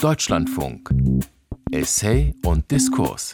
Deutschlandfunk. Essay und Diskurs.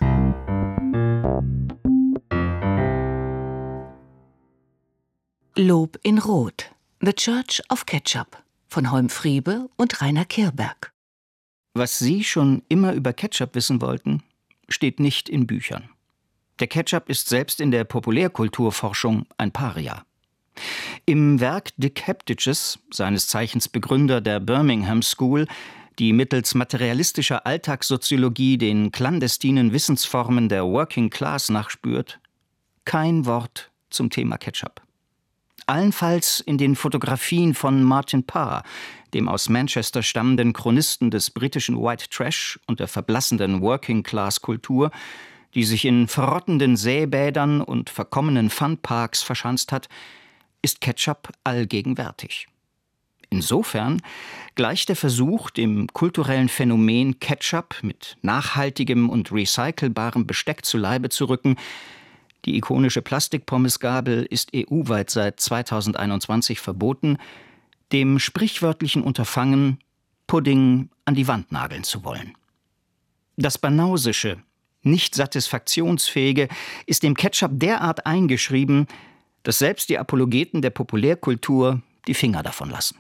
Lob in Rot. The Church of Ketchup von Holm Friebe und Rainer Kirberg. Was Sie schon immer über Ketchup wissen wollten, steht nicht in Büchern. Der Ketchup ist selbst in der Populärkulturforschung ein Paria. Im Werk Dick Heptages, seines Zeichens Begründer der Birmingham School, die mittels materialistischer Alltagssoziologie den clandestinen Wissensformen der Working Class nachspürt, kein Wort zum Thema Ketchup. Allenfalls in den Fotografien von Martin Parr, dem aus Manchester stammenden Chronisten des britischen White Trash und der verblassenden Working-Class-Kultur, die sich in verrottenden Seebädern und verkommenen Funparks verschanzt hat, ist Ketchup allgegenwärtig. Insofern gleicht der Versuch, dem kulturellen Phänomen Ketchup mit nachhaltigem und recycelbarem Besteck zu Leibe zu rücken. Die ikonische Plastikpommesgabel ist EU-weit seit 2021 verboten, dem sprichwörtlichen Unterfangen, Pudding an die Wand nageln zu wollen. Das Banausische, nicht satisfaktionsfähige, ist dem Ketchup derart eingeschrieben, dass selbst die Apologeten der Populärkultur die Finger davon lassen.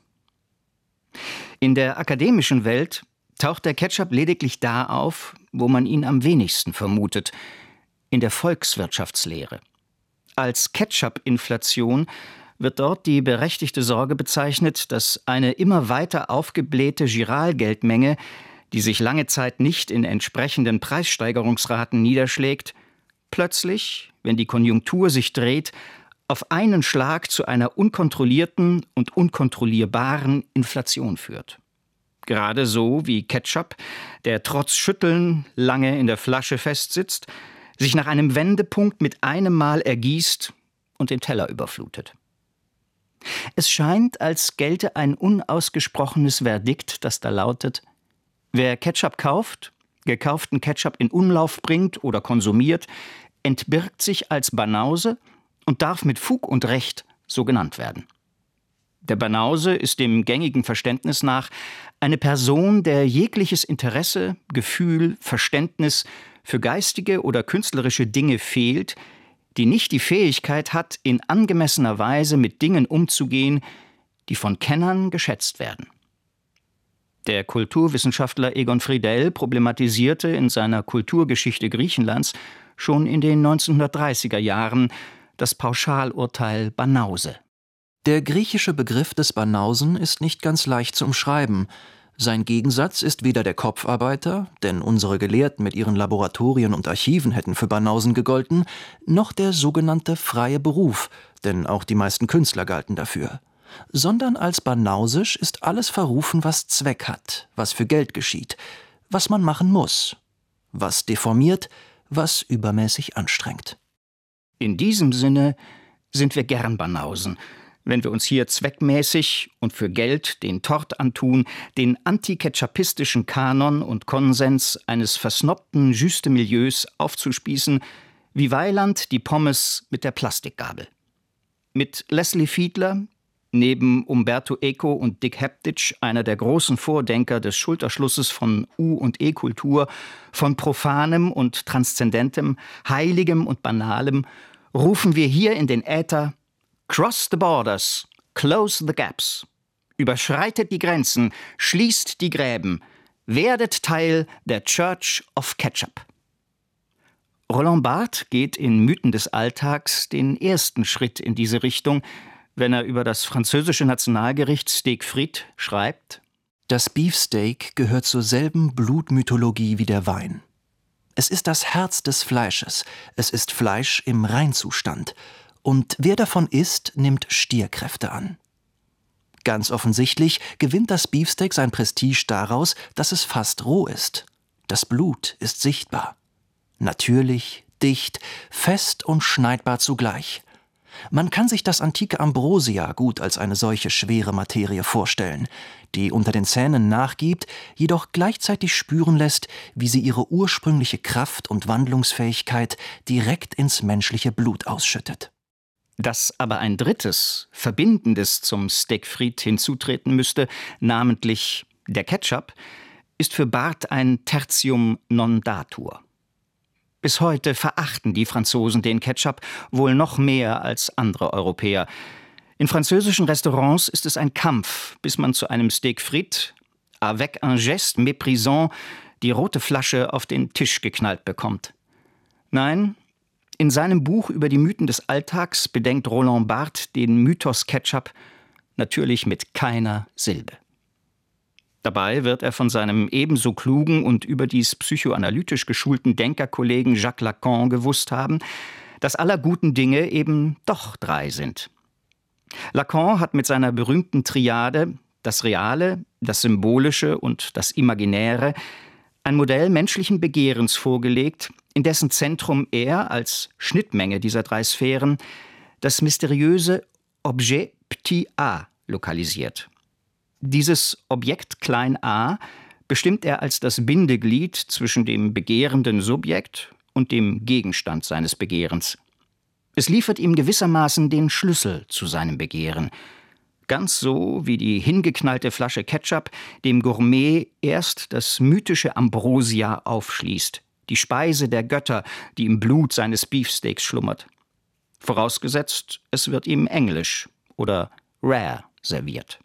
In der akademischen Welt taucht der Ketchup lediglich da auf, wo man ihn am wenigsten vermutet, in der Volkswirtschaftslehre. Als Ketchup-Inflation wird dort die berechtigte Sorge bezeichnet, dass eine immer weiter aufgeblähte Giralgeldmenge, die sich lange Zeit nicht in entsprechenden Preissteigerungsraten niederschlägt, plötzlich, wenn die Konjunktur sich dreht, auf einen Schlag zu einer unkontrollierten und unkontrollierbaren Inflation führt. Gerade so wie Ketchup, der trotz Schütteln lange in der Flasche festsitzt, sich nach einem Wendepunkt mit einem Mal ergießt und den Teller überflutet. Es scheint, als gelte ein unausgesprochenes Verdikt, das da lautet: Wer Ketchup kauft, gekauften Ketchup in Umlauf bringt oder konsumiert, entbirgt sich als Banause und darf mit Fug und Recht so genannt werden. Der Banause ist dem gängigen Verständnis nach eine Person, der jegliches Interesse, Gefühl, Verständnis für geistige oder künstlerische Dinge fehlt, die nicht die Fähigkeit hat, in angemessener Weise mit Dingen umzugehen, die von Kennern geschätzt werden. Der Kulturwissenschaftler Egon Friedell problematisierte in seiner Kulturgeschichte Griechenlands schon in den 1930er Jahren das Pauschalurteil Banause. Der griechische Begriff des Banausen ist nicht ganz leicht zu umschreiben. Sein Gegensatz ist weder der Kopfarbeiter, denn unsere Gelehrten mit ihren Laboratorien und Archiven hätten für Banausen gegolten, noch der sogenannte freie Beruf, denn auch die meisten Künstler galten dafür. Sondern als banausisch ist alles verrufen, was Zweck hat, was für Geld geschieht, was man machen muss, was deformiert, was übermäßig anstrengt. In diesem Sinne sind wir gern Banausen, wenn wir uns hier zweckmäßig und für Geld den Tort antun, den antiketchupistischen Kanon und Konsens eines versnobten Juste-Milieus aufzuspießen, wie Weiland die Pommes mit der Plastikgabel. Mit Leslie Fiedler, neben Umberto Eco und Dick Heptage, einer der großen Vordenker des Schulterschlusses von U- und E-Kultur, von Profanem und Transzendentem, Heiligem und Banalem, rufen wir hier in den Äther: Cross the borders, close the gaps. Überschreitet die Grenzen, schließt die Gräben, werdet Teil der Church of Ketchup. Roland Barthes geht in Mythen des Alltags den ersten Schritt in diese Richtung, wenn er über das französische Nationalgericht Steak Frites schreibt: Das Beefsteak gehört zur selben Blutmythologie wie der Wein. Es ist das Herz des Fleisches, es ist Fleisch im Reinzustand. Und wer davon isst, nimmt Stierkräfte an. Ganz offensichtlich gewinnt das Beefsteak sein Prestige daraus, dass es fast roh ist. Das Blut ist sichtbar. Natürlich, dicht, fest und schneidbar zugleich. Man kann sich das antike Ambrosia gut als eine solche schwere Materie vorstellen, die unter den Zähnen nachgibt, jedoch gleichzeitig spüren lässt, wie sie ihre ursprüngliche Kraft und Wandlungsfähigkeit direkt ins menschliche Blut ausschüttet. Dass aber ein drittes, Verbindendes zum Steak Frites hinzutreten müsste, namentlich der Ketchup, ist für Barth ein Tertium non datur. Bis heute verachten die Franzosen den Ketchup wohl noch mehr als andere Europäer. In französischen Restaurants ist es ein Kampf, bis man zu einem Steak frites avec un geste méprisant die rote Flasche auf den Tisch geknallt bekommt. Nein, in seinem Buch über die Mythen des Alltags bedenkt Roland Barthes den Mythos Ketchup natürlich mit keiner Silbe. Dabei wird er von seinem ebenso klugen und überdies psychoanalytisch geschulten Denkerkollegen Jacques Lacan gewusst haben, dass aller guten Dinge eben doch 3 sind. Lacan hat mit seiner berühmten Triade, das Reale, das Symbolische und das Imaginäre, ein Modell menschlichen Begehrens vorgelegt, in dessen Zentrum er als Schnittmenge dieser 3 Sphären das mysteriöse Objet petit a lokalisiert. Dieses Objekt klein a bestimmt er als das Bindeglied zwischen dem begehrenden Subjekt und dem Gegenstand seines Begehrens. Es liefert ihm gewissermaßen den Schlüssel zu seinem Begehren. Ganz so wie die hingeknallte Flasche Ketchup dem Gourmet erst das mythische Ambrosia aufschließt, die Speise der Götter, die im Blut seines Beefsteaks schlummert. Vorausgesetzt, es wird ihm englisch oder rare serviert.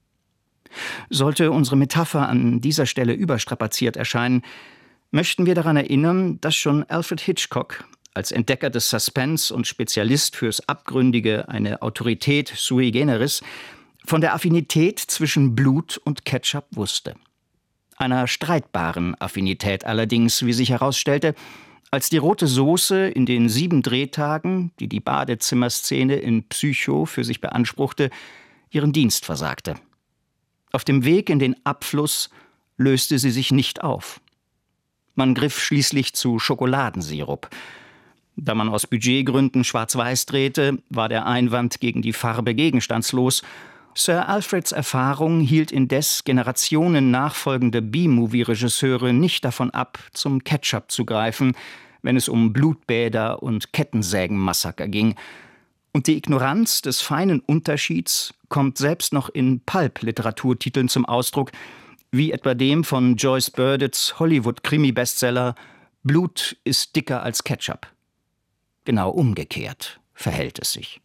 Sollte unsere Metapher an dieser Stelle überstrapaziert erscheinen, möchten wir daran erinnern, dass schon Alfred Hitchcock als Entdecker des Suspense und Spezialist fürs Abgründige, eine Autorität sui generis, von der Affinität zwischen Blut und Ketchup wusste. Einer streitbaren Affinität allerdings, wie sich herausstellte, als die rote Soße in den 7 Drehtagen, die die Badezimmerszene in Psycho für sich beanspruchte, ihren Dienst versagte. Auf dem Weg in den Abfluss löste sie sich nicht auf. Man griff schließlich zu Schokoladensirup. Da man aus Budgetgründen schwarz-weiß drehte, war der Einwand gegen die Farbe gegenstandslos. Sir Alfreds Erfahrung hielt indes Generationen nachfolgende B-Movie-Regisseure nicht davon ab, zum Ketchup zu greifen, wenn es um Blutbäder und Kettensägenmassaker ging. Und die Ignoranz des feinen Unterschieds kommt selbst noch in Pulp-Literaturtiteln zum Ausdruck, wie etwa dem von Joyce Burdetts Hollywood-Krimi-Bestseller »Blut ist dicker als Ketchup«. Genau umgekehrt verhält es sich.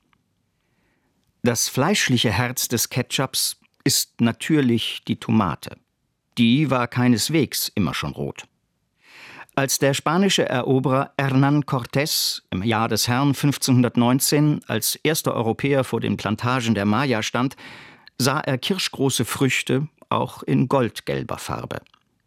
Das fleischliche Herz des Ketchups ist natürlich die Tomate. Die war keineswegs immer schon rot. Als der spanische Eroberer Hernán Cortés im Jahr des Herrn 1519 als erster Europäer vor den Plantagen der Maya stand, sah er kirschgroße Früchte, auch in goldgelber Farbe.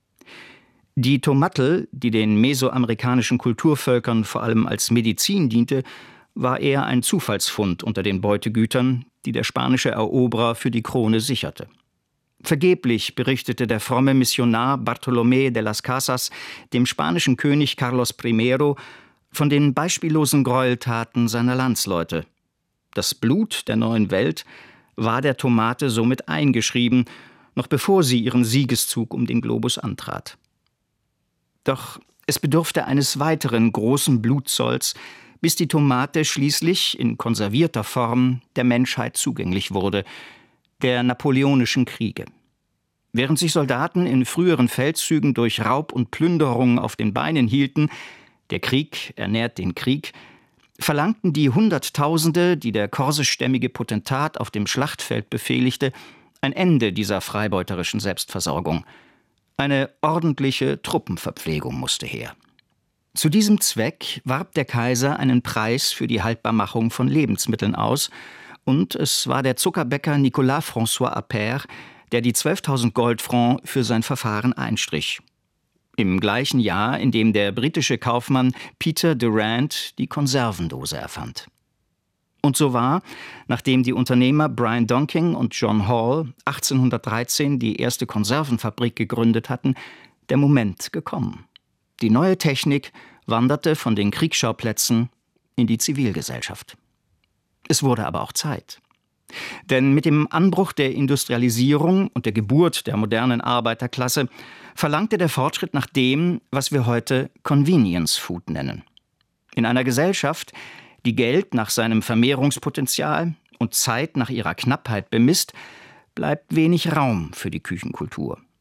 Die Tomatl, die den mesoamerikanischen Kulturvölkern vor allem als Medizin diente, war eher ein Zufallsfund unter den Beutegütern, die der spanische Eroberer für die Krone sicherte. Vergeblich berichtete der fromme Missionar Bartolomé de las Casas dem spanischen König Carlos I. von den beispiellosen Gräueltaten seiner Landsleute. Das Blut der neuen Welt war der Tomate somit eingeschrieben, noch bevor sie ihren Siegeszug um den Globus antrat. Doch es bedurfte eines weiteren großen Blutzolls, bis die Tomate schließlich in konservierter Form der Menschheit zugänglich wurde, der Napoleonischen Kriege. Während sich Soldaten in früheren Feldzügen durch Raub und Plünderung auf den Beinen hielten, der Krieg ernährt den Krieg, verlangten die Hunderttausende, die der korsischstämmige Potentat auf dem Schlachtfeld befehligte, ein Ende dieser freibeuterischen Selbstversorgung. Eine ordentliche Truppenverpflegung musste her. Zu diesem Zweck warb der Kaiser einen Preis für die Haltbarmachung von Lebensmitteln aus, und es war der Zuckerbäcker Nicolas François Appert, der die 12.000 Goldfrancs für sein Verfahren einstrich. Im gleichen Jahr, in dem der britische Kaufmann Peter Durant die Konservendose erfand. Und so war, nachdem die Unternehmer Brian Donking und John Hall 1813 die erste Konservenfabrik gegründet hatten, der Moment gekommen. Die neue Technik wanderte von den Kriegsschauplätzen in die Zivilgesellschaft. Es wurde aber auch Zeit. Denn mit dem Anbruch der Industrialisierung und der Geburt der modernen Arbeiterklasse verlangte der Fortschritt nach dem, was wir heute Convenience Food nennen. In einer Gesellschaft, die Geld nach seinem Vermehrungspotenzial und Zeit nach ihrer Knappheit bemisst, bleibt wenig Raum für die Küchenkultur.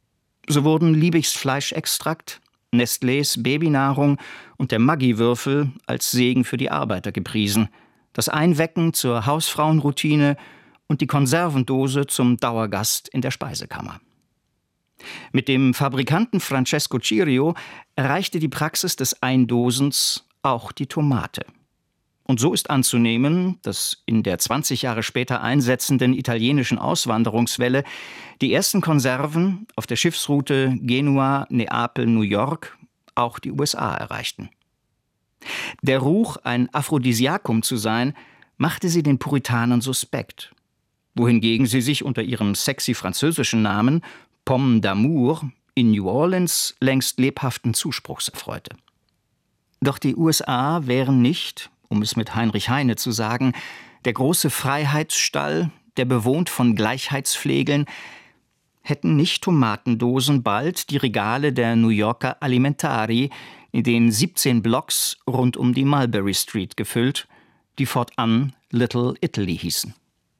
So wurden Liebigs Fleischextrakt, Nestlés Babynahrung und der Maggi-Würfel als Segen für die Arbeiter gepriesen, das Einwecken zur Hausfrauenroutine und die Konservendose zum Dauergast in der Speisekammer. Mit dem Fabrikanten Francesco Cirio erreichte die Praxis des Eindosens auch die Tomate. Und so ist anzunehmen, dass in der 20 Jahre später einsetzenden italienischen Auswanderungswelle die ersten Konserven auf der Schiffsroute Genua, Neapel, New York auch die USA erreichten. Der Ruch, ein Aphrodisiakum zu sein, machte sie den Puritanern suspekt, wohingegen sie sich unter ihrem sexy französischen Namen Pomme d'amour in New Orleans längst lebhaften Zuspruchs erfreute. Doch die USA wären nicht, um es mit Heinrich Heine zu sagen, der große Freiheitsstall, der bewohnt von Gleichheitsflegeln, hätten nicht Tomatendosen bald die Regale der New Yorker Alimentari in den 17 Blocks rund um die Mulberry Street gefüllt, die fortan Little Italy hießen.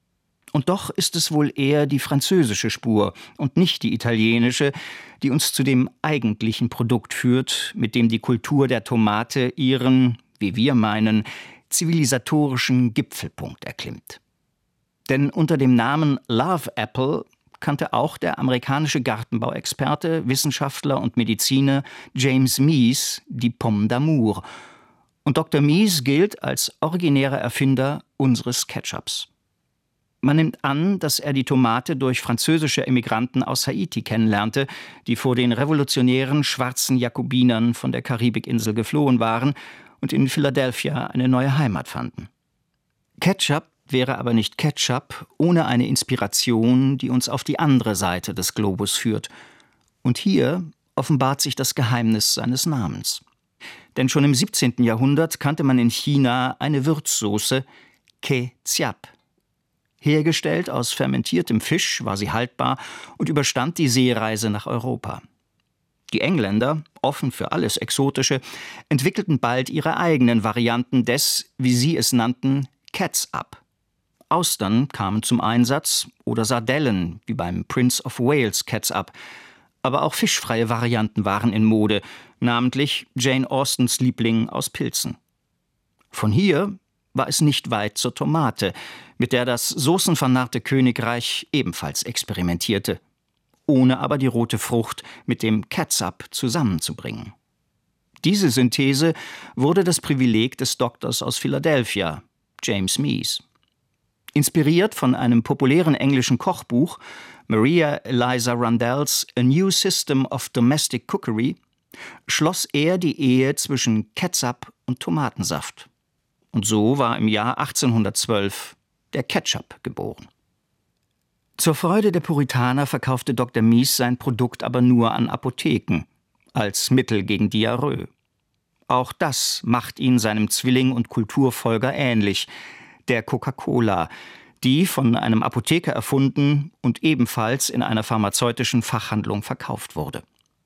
Und doch ist es wohl eher die französische Spur und nicht die italienische, die uns zu dem eigentlichen Produkt führt, mit dem die Kultur der Tomate ihren, wie wir meinen, zivilisatorischen Gipfelpunkt erklimmt. Denn unter dem Namen Love Apple kannte auch der amerikanische Gartenbauexperte, Wissenschaftler und Mediziner James Mies die Pomme d'amour. Und Dr. Mies gilt als originärer Erfinder unseres Ketchups. Man nimmt an, dass er die Tomate durch französische Emigranten aus Haiti kennenlernte, die vor den revolutionären schwarzen Jakobinern von der Karibikinsel geflohen waren und in Philadelphia eine neue Heimat fanden. Ketchup wäre aber nicht Ketchup ohne eine Inspiration, die uns auf die andere Seite des Globus führt. Und hier offenbart sich das Geheimnis seines Namens. Denn schon im 17. Jahrhundert kannte man in China eine Würzsoße, Ketchup. Hergestellt aus fermentiertem Fisch war sie haltbar und überstand die Seereise nach Europa. Die Engländer, offen für alles Exotische, entwickelten bald ihre eigenen Varianten des, wie sie es nannten, Catsup. Austern kamen zum Einsatz oder Sardellen, wie beim Prince of Wales Catsup. Aber auch fischfreie Varianten waren in Mode, namentlich Jane Austens Liebling aus Pilzen. Von hier war es nicht weit zur Tomate, mit der das soßenvernarrte Königreich ebenfalls experimentierte, ohne aber die rote Frucht mit dem Catsup zusammenzubringen. Diese Synthese wurde das Privileg des Doktors aus Philadelphia, James Mies. Inspiriert von einem populären englischen Kochbuch, Maria Eliza Rundell's A New System of Domestic Cookery, schloss er die Ehe zwischen Catsup und Tomatensaft. Und so war im Jahr 1812 der Ketchup geboren. Zur Freude der Puritaner verkaufte Dr. Mies sein Produkt aber nur an Apotheken, als Mittel gegen Diarrhoe. Auch das macht ihn seinem Zwilling und Kulturfolger ähnlich, der Coca-Cola, die von einem Apotheker erfunden und ebenfalls in einer pharmazeutischen Fachhandlung verkauft wurde.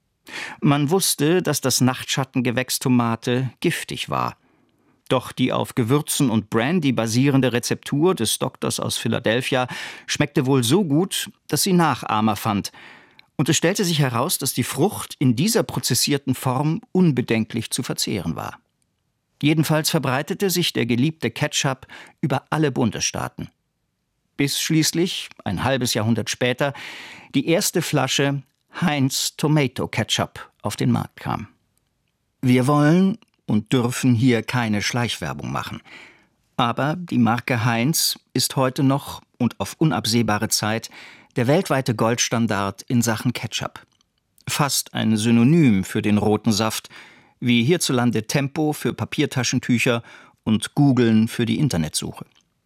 Man wusste, dass das Nachtschattengewächs Tomate giftig war. Doch die auf Gewürzen und Brandy basierende Rezeptur des Doktors aus Philadelphia schmeckte wohl so gut, dass sie Nachahmer fand. Und es stellte sich heraus, dass die Frucht in dieser prozessierten Form unbedenklich zu verzehren war. Jedenfalls verbreitete sich der geliebte Ketchup über alle Bundesstaaten. Bis schließlich, ein halbes Jahrhundert später, die erste Flasche Heinz Tomato Ketchup auf den Markt kam. Wir wollen und dürfen hier keine Schleichwerbung machen. Aber die Marke Heinz ist heute noch und auf unabsehbare Zeit der weltweite Goldstandard in Sachen Ketchup. Fast ein Synonym für den roten Saft, wie hierzulande Tempo für Papiertaschentücher und Googlen für die Internetsuche.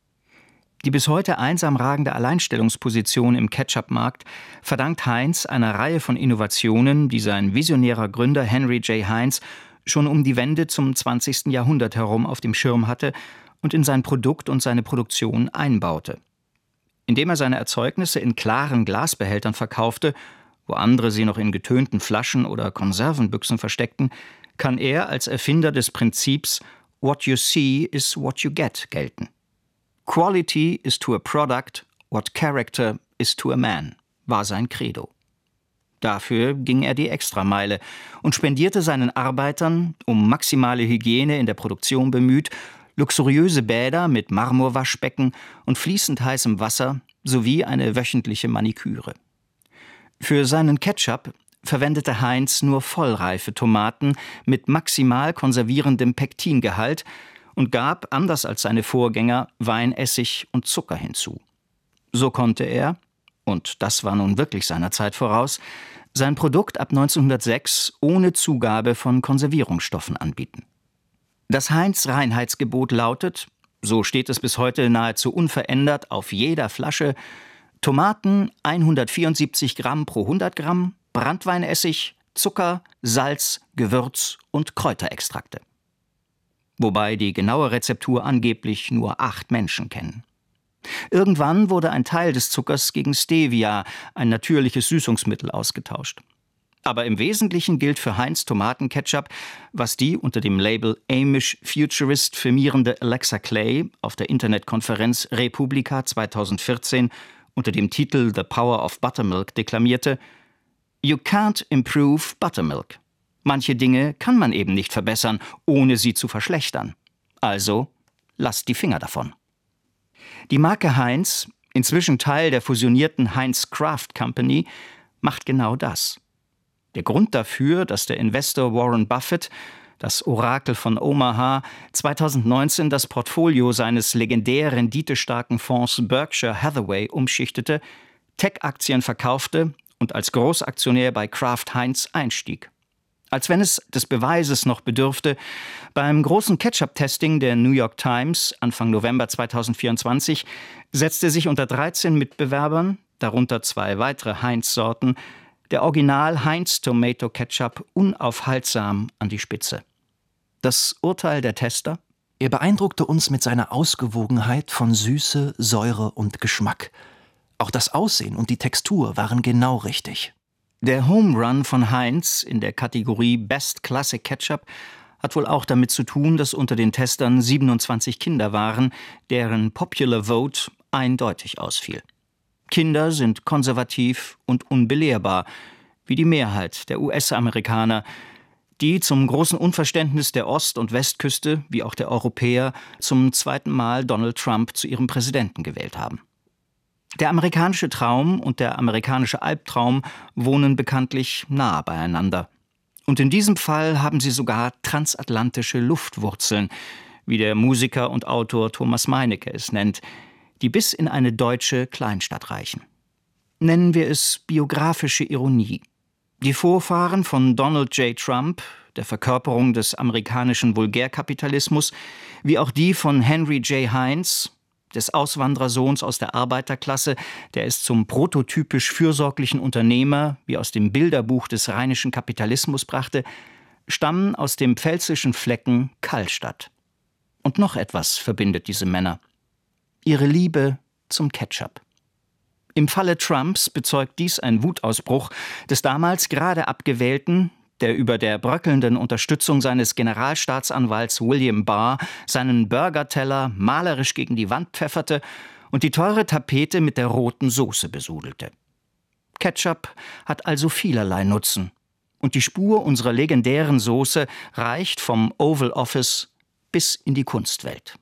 Die bis heute einsam ragende Alleinstellungsposition im Ketchup-Markt verdankt Heinz einer Reihe von Innovationen, die sein visionärer Gründer Henry J. Heinz schon um die Wende zum 20. Jahrhundert herum auf dem Schirm hatte und in sein Produkt und seine Produktion einbaute. Indem er seine Erzeugnisse in klaren Glasbehältern verkaufte, wo andere sie noch in getönten Flaschen oder Konservenbüchsen versteckten, kann er als Erfinder des Prinzips "What you see is what you get" gelten. Quality is to a product what character is to a man war sein Credo. Dafür ging er die Extrameile und spendierte seinen Arbeitern, um maximale Hygiene in der Produktion bemüht, luxuriöse Bäder mit Marmorwaschbecken und fließend heißem Wasser sowie eine wöchentliche Maniküre. Für seinen Ketchup verwendete Heinz nur vollreife Tomaten mit maximal konservierendem Pektingehalt und gab, anders als seine Vorgänger, Weinessig und Zucker hinzu. So konnte er, und das war nun wirklich seiner Zeit voraus, sein Produkt ab 1906 ohne Zugabe von Konservierungsstoffen anbieten. Das Heinz-Reinheitsgebot lautet, so steht es bis heute nahezu unverändert auf jeder Flasche: Tomaten 174 Gramm pro 100 Gramm, Branntweinessig, Zucker, Salz, Gewürz und Kräuterextrakte. Wobei die genaue Rezeptur angeblich nur 8 Menschen kennen. Irgendwann wurde ein Teil des Zuckers gegen Stevia, ein natürliches Süßungsmittel, ausgetauscht. Aber im Wesentlichen gilt für Heinz Tomatenketchup, was die unter dem Label Amish Futurist firmierende Alexa Clay auf der Internetkonferenz Republica 2014 unter dem Titel The Power of Buttermilk deklamierte: You can't improve buttermilk. Manche Dinge kann man eben nicht verbessern, ohne sie zu verschlechtern. Also lasst die Finger davon. Die Marke Heinz, inzwischen Teil der fusionierten Heinz Craft Company, macht genau das. Der Grund dafür, dass der Investor Warren Buffett, das Orakel von Omaha, 2019 das Portfolio seines legendär renditestarken Fonds Berkshire Hathaway umschichtete, Tech-Aktien verkaufte und als Großaktionär bei Kraft Heinz einstieg. Als wenn es des Beweises noch bedürfte, beim großen Ketchup-Testing der New York Times Anfang November 2024 setzte sich unter 13 Mitbewerbern, darunter 2 weitere Heinz-Sorten, der Original Heinz Tomato Ketchup unaufhaltsam an die Spitze. Das Urteil der Tester? Er beeindruckte uns mit seiner Ausgewogenheit von Süße, Säure und Geschmack. Auch das Aussehen und die Textur waren genau richtig. Der Home Run von Heinz in der Kategorie Best Classic Ketchup hat wohl auch damit zu tun, dass unter den Testern 27 Kinder waren, deren Popular Vote eindeutig ausfiel. Kinder sind konservativ und unbelehrbar, wie die Mehrheit der US-Amerikaner, die zum großen Unverständnis der Ost- und Westküste, wie auch der Europäer, zum 2. Mal Donald Trump zu ihrem Präsidenten gewählt haben. Der amerikanische Traum und der amerikanische Albtraum wohnen bekanntlich nah beieinander. Und in diesem Fall haben sie sogar transatlantische Luftwurzeln, wie der Musiker und Autor Thomas Meinecke es nennt, die bis in eine deutsche Kleinstadt reichen. Nennen wir es biografische Ironie. Die Vorfahren von Donald J. Trump, der Verkörperung des amerikanischen Vulgärkapitalismus, wie auch die von Henry J. Heinz, des Auswanderersohns aus der Arbeiterklasse, der es zum prototypisch fürsorglichen Unternehmer wie aus dem Bilderbuch des rheinischen Kapitalismus brachte, stammen aus dem pfälzischen Flecken Kallstadt. Und noch etwas verbindet diese Männer: ihre Liebe zum Ketchup. Im Falle Trumps bezeugt dies ein Wutausbruch des damals gerade abgewählten, der über der bröckelnden Unterstützung seines Generalstaatsanwalts William Barr seinen Burgerteller malerisch gegen die Wand pfefferte und die teure Tapete mit der roten Soße besudelte. Ketchup hat also vielerlei Nutzen. Und die Spur unserer legendären Soße reicht vom Oval Office bis in die Kunstwelt.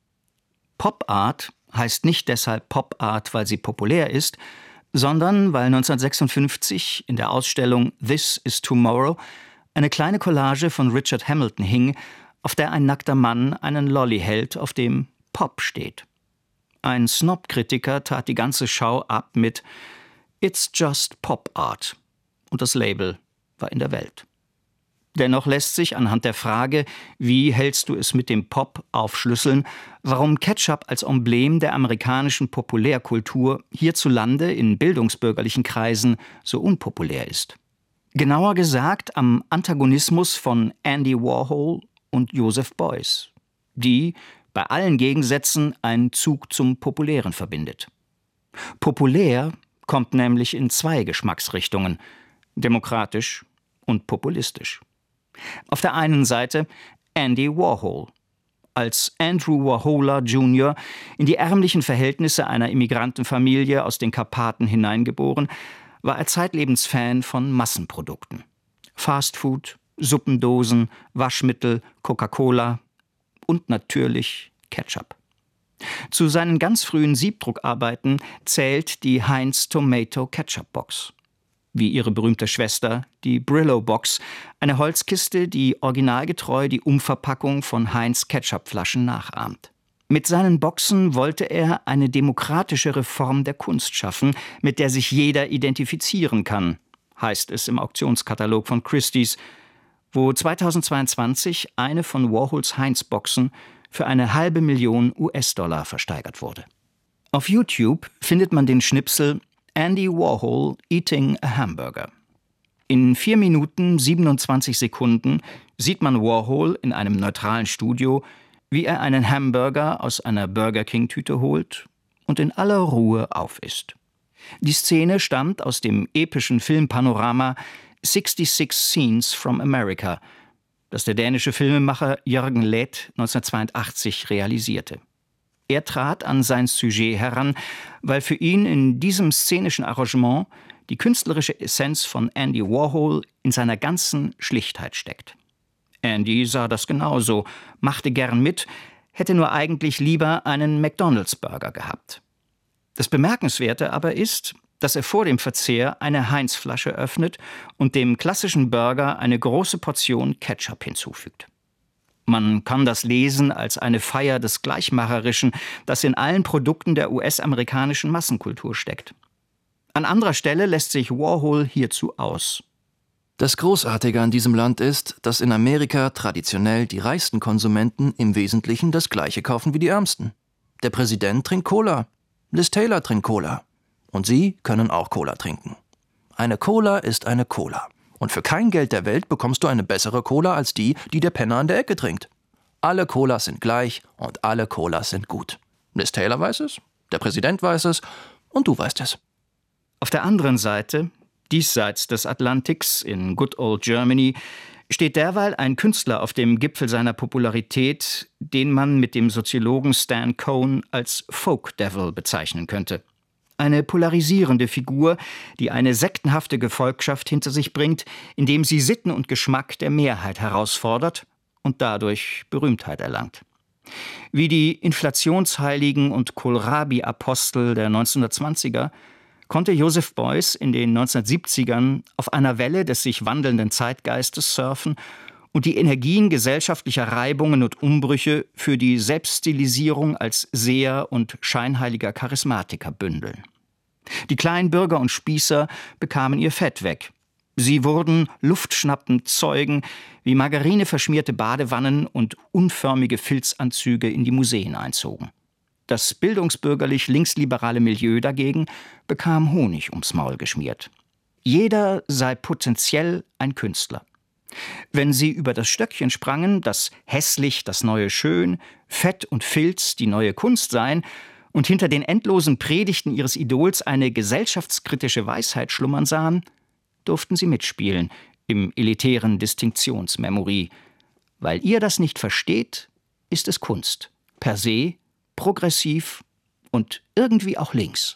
Pop Art heißt nicht deshalb Pop Art, weil sie populär ist, sondern weil 1956 in der Ausstellung This is Tomorrow eine kleine Collage von Richard Hamilton hing, auf der ein nackter Mann einen Lolli hält, auf dem Pop steht. Ein Snob-Kritiker tat die ganze Schau ab mit It's just Pop Art und das Label war in der Welt. Dennoch lässt sich anhand der Frage, wie hältst du es mit dem Pop, aufschlüsseln, warum Ketchup als Emblem der amerikanischen Populärkultur hierzulande in bildungsbürgerlichen Kreisen so unpopulär ist. Genauer gesagt am Antagonismus von Andy Warhol und Joseph Beuys, die bei allen Gegensätzen einen Zug zum Populären verbindet. Populär kommt nämlich in 2 Geschmacksrichtungen: demokratisch und populistisch. Auf der einen Seite Andy Warhol. Als Andrew Warholer Jr. in die ärmlichen Verhältnisse einer Immigrantenfamilie aus den Karpaten hineingeboren, war er zeitlebens Fan von Massenprodukten. Fastfood, Suppendosen, Waschmittel, Coca-Cola und natürlich Ketchup. Zu seinen ganz frühen Siebdruckarbeiten zählt die Heinz Tomato Ketchup Box. Wie ihre berühmte Schwester, die Brillo Box, eine Holzkiste, die originalgetreu die Umverpackung von Heinz Ketchupflaschen nachahmt. Mit seinen Boxen wollte er eine demokratischere Form der Kunst schaffen, mit der sich jeder identifizieren kann, heißt es im Auktionskatalog von Christie's, wo 2022 eine von Warhols Heinz-Boxen für eine $500.000 US versteigert wurde. Auf YouTube findet man den Schnipsel Andy Warhol Eating a Hamburger. In 4 Minuten 27 Sekunden sieht man Warhol in einem neutralen Studio, wie er einen Hamburger aus einer Burger King-Tüte holt und in aller Ruhe aufisst. Die Szene stammt aus dem epischen Filmpanorama 66 Scenes from America, das der dänische Filmemacher Jørgen Leth 1982 realisierte. Er trat an sein Sujet heran, weil für ihn in diesem szenischen Arrangement die künstlerische Essenz von Andy Warhol in seiner ganzen Schlichtheit steckt. Andy sah das genauso, machte gern mit, hätte nur eigentlich lieber einen McDonald's-Burger gehabt. Das Bemerkenswerte aber ist, dass er vor dem Verzehr eine Heinz-Flasche öffnet und dem klassischen Burger eine große Portion Ketchup hinzufügt. Man kann das lesen als eine Feier des Gleichmacherischen, das in allen Produkten der US-amerikanischen Massenkultur steckt. An anderer Stelle lässt sich Warhol hierzu aus. Das Großartige an diesem Land ist, dass in Amerika traditionell die reichsten Konsumenten im Wesentlichen das Gleiche kaufen wie die Ärmsten. Der Präsident trinkt Cola, Liz Taylor trinkt Cola. Und Sie können auch Cola trinken. Eine Cola ist eine Cola. Und für kein Geld der Welt bekommst du eine bessere Cola als die, die der Penner an der Ecke trinkt. Alle Colas sind gleich und alle Colas sind gut. Liz Taylor weiß es, der Präsident weiß es und du weißt es. Auf der anderen Seite, diesseits des Atlantiks, in Good Old Germany, steht derweil ein Künstler auf dem Gipfel seiner Popularität, den man mit dem Soziologen Stan Cohen als Folk Devil bezeichnen könnte. Eine polarisierende Figur, die eine sektenhafte Gefolgschaft hinter sich bringt, indem sie Sitten und Geschmack der Mehrheit herausfordert und dadurch Berühmtheit erlangt. Wie die Inflationsheiligen und Kohlrabi-Apostel der 1920er konnte Joseph Beuys in den 1970ern auf einer Welle des sich wandelnden Zeitgeistes surfen und die Energien gesellschaftlicher Reibungen und Umbrüche für die Selbststilisierung als Seher und scheinheiliger Charismatiker bündeln. Die Kleinbürger und Spießer bekamen ihr Fett weg. Sie wurden luftschnappend Zeugen, wie margarineverschmierte Badewannen und unförmige Filzanzüge in die Museen einzogen. Das bildungsbürgerlich linksliberale Milieu dagegen bekam Honig ums Maul geschmiert. Jeder sei potenziell ein Künstler. Wenn sie über das Stöckchen sprangen, dass hässlich das neue Schön, Fett und Filz die neue Kunst seien und hinter den endlosen Predigten ihres Idols eine gesellschaftskritische Weisheit schlummern sahen, durften sie mitspielen im elitären Distinktionsmemory. Weil ihr das nicht versteht, ist es Kunst. Per se, progressiv und irgendwie auch links.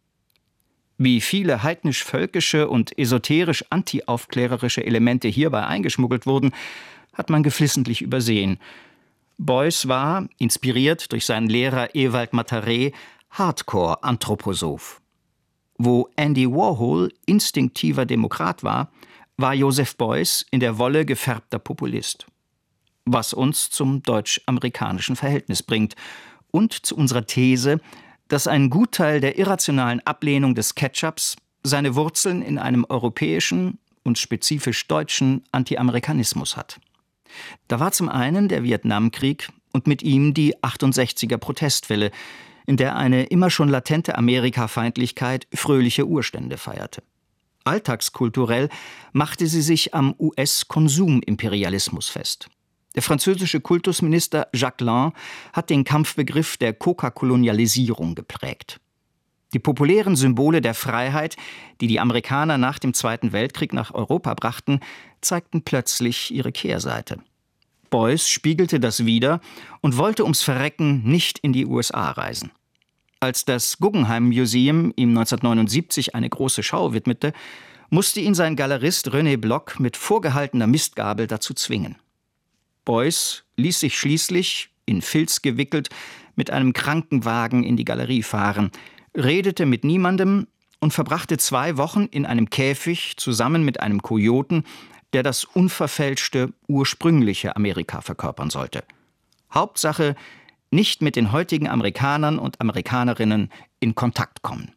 Wie viele heidnisch-völkische und esoterisch antiaufklärerische Elemente hierbei eingeschmuggelt wurden, hat man geflissentlich übersehen. Beuys war, inspiriert durch seinen Lehrer Ewald Mataré, Hardcore-Anthroposoph. Wo Andy Warhol instinktiver Demokrat war, war Joseph Beuys in der Wolle gefärbter Populist. Was uns zum deutsch-amerikanischen Verhältnis bringt und zu unserer These, dass ein Gutteil der irrationalen Ablehnung des Ketchups seine Wurzeln in einem europäischen und spezifisch deutschen Anti-Amerikanismus hat. Da war zum einen der Vietnamkrieg und mit ihm die 68er Protestwelle, in der eine immer schon latente Amerikafeindlichkeit fröhliche Urstände feierte. Alltagskulturell machte sie sich am US-Konsumimperialismus fest. Der französische Kultusminister Jacques Lang hat den Kampfbegriff der Coca-Kolonialisierung geprägt. Die populären Symbole der Freiheit, die die Amerikaner nach dem Zweiten Weltkrieg nach Europa brachten, zeigten plötzlich ihre Kehrseite. Beuys spiegelte das wider und wollte ums Verrecken nicht in die USA reisen. Als das Guggenheim Museum ihm 1979 eine große Schau widmete, musste ihn sein Galerist René Bloch mit vorgehaltener Mistgabel dazu zwingen. Beuys ließ sich schließlich, in Filz gewickelt, mit einem Krankenwagen in die Galerie fahren, redete mit niemandem und verbrachte 2 Wochen in einem Käfig zusammen mit einem Kojoten, der das unverfälschte, ursprüngliche Amerika verkörpern sollte. Hauptsache, nicht mit den heutigen Amerikanern und Amerikanerinnen in Kontakt kommen.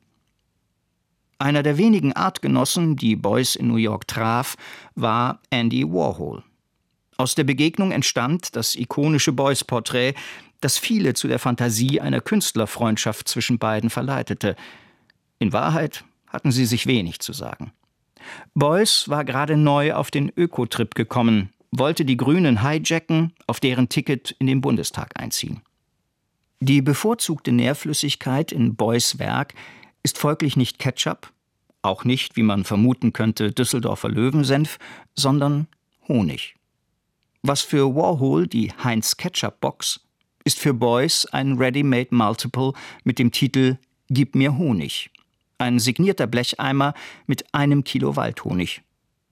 Einer der wenigen Artgenossen, die Beuys in New York traf, war Andy Warhol. Aus der Begegnung entstand das ikonische Beuys-Porträt, das viele zu der Fantasie einer Künstlerfreundschaft zwischen beiden verleitete. In Wahrheit hatten sie sich wenig zu sagen. Beuys war gerade neu auf den Ökotrip gekommen, wollte die Grünen hijacken, auf deren Ticket in den Bundestag einziehen. Die bevorzugte Nährflüssigkeit in Beuys Werk ist folglich nicht Ketchup, auch nicht, wie man vermuten könnte, Düsseldorfer Löwensenf, sondern Honig. Was für Warhol die Heinz-Ketchup-Box ist für Beuys ein Ready-Made Multiple mit dem Titel »Gib mir Honig«, ein signierter Blecheimer mit 1 Kilo Waldhonig,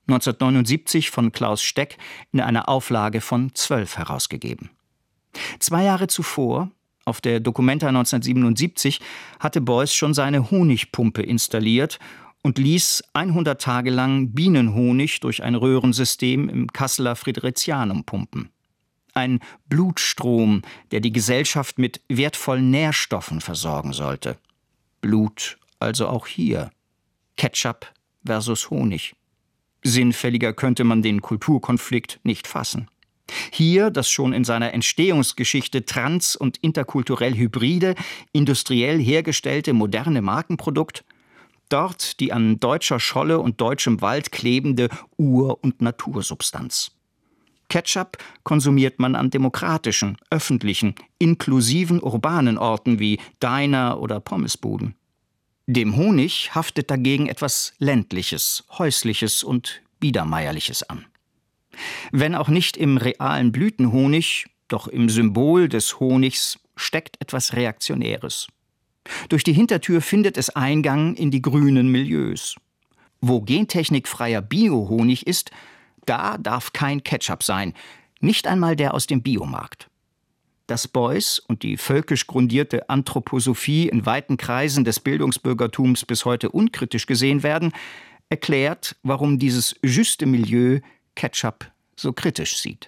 1979 von Klaus Steck in einer Auflage von 12 herausgegeben. 2 Jahre zuvor, auf der Documenta 1977, hatte Beuys schon seine Honigpumpe installiert und ließ 100 Tage lang Bienenhonig durch ein Röhrensystem im Kasseler Fridericianum pumpen. Ein Blutstrom, der die Gesellschaft mit wertvollen Nährstoffen versorgen sollte. Blut also auch hier. Ketchup versus Honig. Sinnfälliger könnte man den Kulturkonflikt nicht fassen. Hier das schon in seiner Entstehungsgeschichte trans- und interkulturell hybride, industriell hergestellte moderne Markenprodukt, dort die an deutscher Scholle und deutschem Wald klebende Ur- und Natursubstanz. Ketchup konsumiert man an demokratischen, öffentlichen, inklusiven urbanen Orten wie Diner oder Pommesbuden. Dem Honig haftet dagegen etwas Ländliches, Häusliches und Biedermeierliches an. Wenn auch nicht im realen Blütenhonig, doch im Symbol des Honigs steckt etwas Reaktionäres. Durch die Hintertür findet es Eingang in die grünen Milieus. Wo gentechnikfreier Biohonig ist, da darf kein Ketchup sein, nicht einmal der aus dem Biomarkt. Dass Beuys und die völkisch grundierte Anthroposophie in weiten Kreisen des Bildungsbürgertums bis heute unkritisch gesehen werden, erklärt, warum dieses juste Milieu Ketchup so kritisch sieht.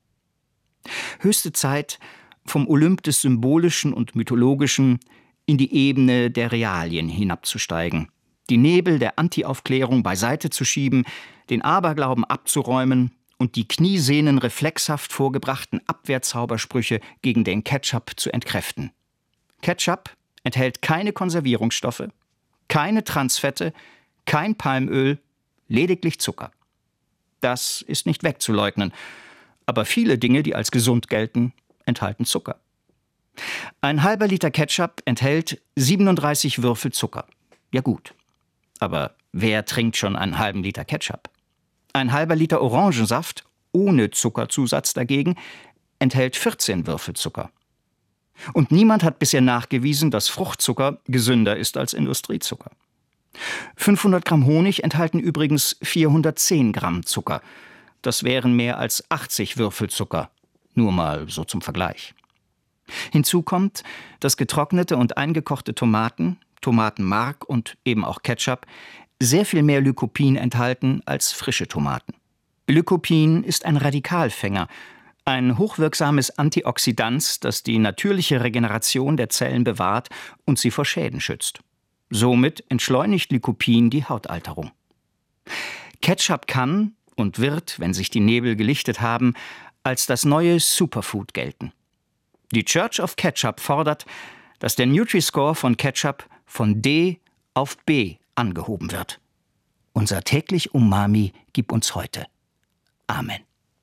Höchste Zeit, vom Olymp des Symbolischen und Mythologischen in die Ebene der Realien hinabzusteigen, die Nebel der Anti-Aufklärung beiseite zu schieben, den Aberglauben abzuräumen und die Kniesehnen reflexhaft vorgebrachten Abwehrzaubersprüche gegen den Ketchup zu entkräften. Ketchup enthält keine Konservierungsstoffe, keine Transfette, kein Palmöl, lediglich Zucker. Das ist nicht wegzuleugnen, aber viele Dinge, die als gesund gelten, enthalten Zucker. Ein halber Liter Ketchup enthält 37 Würfel Zucker. Ja gut, aber wer trinkt schon einen halben Liter Ketchup? Ein halber Liter Orangensaft ohne Zuckerzusatz dagegen enthält 14 Würfel Zucker. Und niemand hat bisher nachgewiesen, dass Fruchtzucker gesünder ist als Industriezucker. 500 Gramm Honig enthalten übrigens 410 Gramm Zucker. Das wären mehr als 80 Würfel Zucker, nur mal so zum Vergleich. Hinzu kommt, dass getrocknete und eingekochte Tomaten, Tomatenmark und eben auch Ketchup sehr viel mehr Lycopin enthalten als frische Tomaten. Lycopin ist ein Radikalfänger, ein hochwirksames Antioxidant, das die natürliche Regeneration der Zellen bewahrt und sie vor Schäden schützt. Somit entschleunigt Lycopin die Hautalterung. Ketchup kann und wird, wenn sich die Nebel gelichtet haben, als das neue Superfood gelten. Die Church of Ketchup fordert, dass der Nutri-Score von Ketchup von D auf B angehoben wird. Unser täglich Umami gib uns heute. Amen.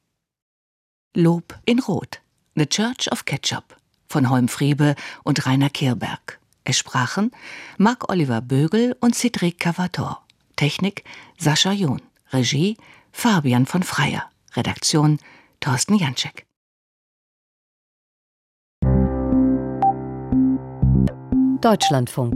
Lob in Rot. The Church of Ketchup von Holm Friebe und Rainer Kirberg. Es sprachen Marc-Oliver Bögel und Cédric Cavator. Technik Sascha John. Regie Fabian von Freyer. Redaktion Thorsten Janczek. Deutschlandfunk.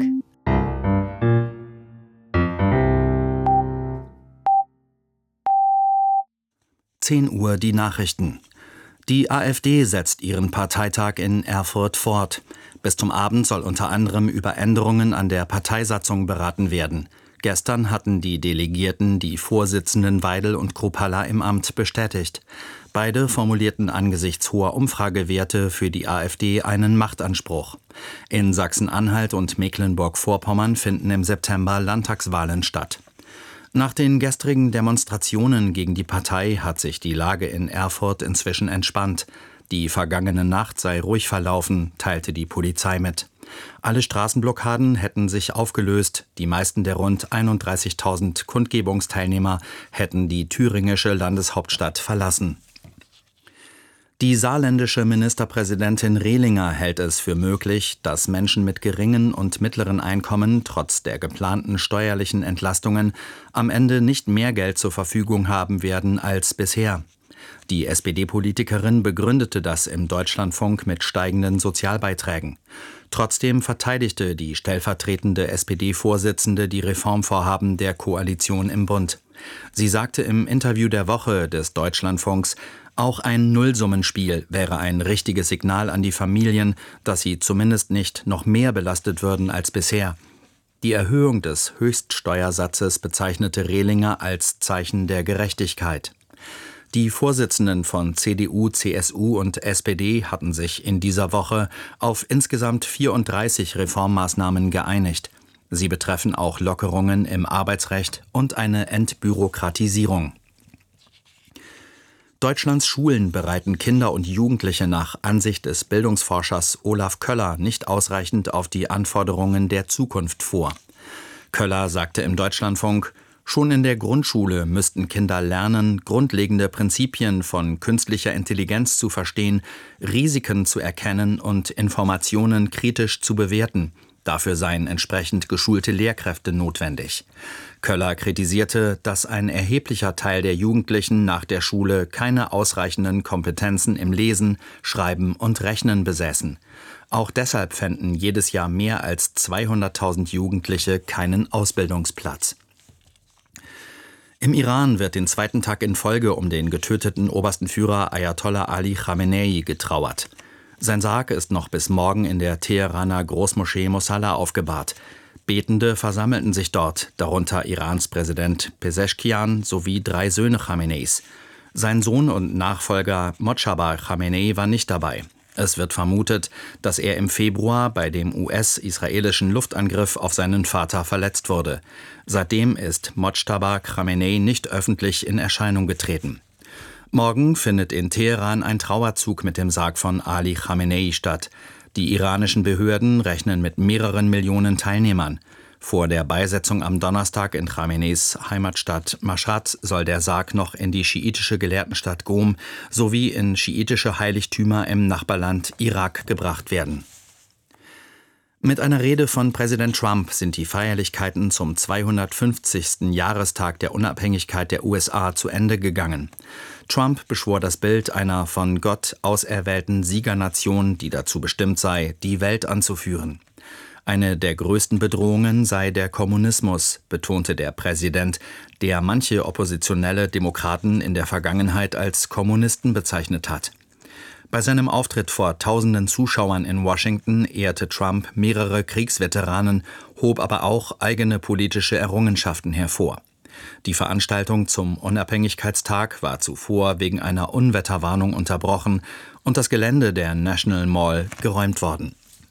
Uhr die Nachrichten. Die AfD setzt ihren Parteitag in Erfurt fort. Bis zum Abend soll unter anderem über Änderungen an der Parteisatzung beraten werden. Gestern hatten die Delegierten die Vorsitzenden Weidel und Kruppalla im Amt bestätigt. Beide formulierten angesichts hoher Umfragewerte für die AfD einen Machtanspruch. In Sachsen-Anhalt und Mecklenburg-Vorpommern finden im September Landtagswahlen statt. Nach den gestrigen Demonstrationen gegen die Partei hat sich die Lage in Erfurt inzwischen entspannt. Die vergangene Nacht sei ruhig verlaufen, teilte die Polizei mit. Alle Straßenblockaden hätten sich aufgelöst. Die meisten der rund 31.000 Kundgebungsteilnehmer hätten die thüringische Landeshauptstadt verlassen. Die saarländische Ministerpräsidentin Rehlinger hält es für möglich, dass Menschen mit geringen und mittleren Einkommen trotz der geplanten steuerlichen Entlastungen am Ende nicht mehr Geld zur Verfügung haben werden als bisher. Die SPD-Politikerin begründete das im Deutschlandfunk mit steigenden Sozialbeiträgen. Trotzdem verteidigte die stellvertretende SPD-Vorsitzende die Reformvorhaben der Koalition im Bund. Sie sagte im Interview der Woche des Deutschlandfunks, auch ein Nullsummenspiel wäre ein richtiges Signal an die Familien, dass sie zumindest nicht noch mehr belastet würden als bisher. Die Erhöhung des Höchststeuersatzes bezeichnete Rehlinger als Zeichen der Gerechtigkeit. Die Vorsitzenden von CDU, CSU und SPD hatten sich in dieser Woche auf insgesamt 34 Reformmaßnahmen geeinigt. Sie betreffen auch Lockerungen im Arbeitsrecht und eine Entbürokratisierung. Deutschlands Schulen bereiten Kinder und Jugendliche nach Ansicht des Bildungsforschers Olaf Köller nicht ausreichend auf die Anforderungen der Zukunft vor. Köller sagte im Deutschlandfunk, schon in der Grundschule müssten Kinder lernen, grundlegende Prinzipien von künstlicher Intelligenz zu verstehen, Risiken zu erkennen und Informationen kritisch zu bewerten. Dafür seien entsprechend geschulte Lehrkräfte notwendig. Köller kritisierte, dass ein erheblicher Teil der Jugendlichen nach der Schule keine ausreichenden Kompetenzen im Lesen, Schreiben und Rechnen besäßen. Auch deshalb fänden jedes Jahr mehr als 200.000 Jugendliche keinen Ausbildungsplatz. Im Iran wird den zweiten Tag in Folge um den getöteten obersten Führer Ayatollah Ali Khamenei getrauert. Sein Sarg ist noch bis morgen in der Teheraner Großmoschee Mosalla aufgebahrt. Betende versammelten sich dort, darunter Irans Präsident Pezeshkian sowie 3 Söhne Khameneis. Sein Sohn und Nachfolger Mojtaba Khamenei war nicht dabei. Es wird vermutet, dass er im Februar bei dem US-israelischen Luftangriff auf seinen Vater verletzt wurde. Seitdem ist Mojtaba Khamenei nicht öffentlich in Erscheinung getreten. Morgen findet in Teheran ein Trauerzug mit dem Sarg von Ali Khamenei statt. Die iranischen Behörden rechnen mit mehreren Millionen Teilnehmern. Vor der Beisetzung am Donnerstag in Khameneis Heimatstadt Mashhad soll der Sarg noch in die schiitische Gelehrtenstadt Qom sowie in schiitische Heiligtümer im Nachbarland Irak gebracht werden. Mit einer Rede von Präsident Trump sind die Feierlichkeiten zum 250. Jahrestag der Unabhängigkeit der USA zu Ende gegangen. Trump beschwor das Bild einer von Gott auserwählten Siegernation, die dazu bestimmt sei, die Welt anzuführen. Eine der größten Bedrohungen sei der Kommunismus, betonte der Präsident, der manche oppositionelle Demokraten in der Vergangenheit als Kommunisten bezeichnet hat. Bei seinem Auftritt vor tausenden Zuschauern in Washington ehrte Trump mehrere Kriegsveteranen, hob aber auch eigene politische Errungenschaften hervor. Die Veranstaltung zum Unabhängigkeitstag war zuvor wegen einer Unwetterwarnung unterbrochen und das Gelände der National Mall geräumt worden.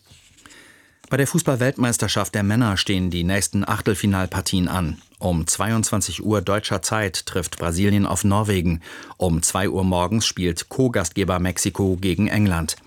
Bei der Fußball-Weltmeisterschaft der Männer stehen die nächsten Achtelfinalpartien an. Um 22 Uhr deutscher Zeit trifft Brasilien auf Norwegen. Um 2 Uhr morgens spielt Co-Gastgeber Mexiko gegen England.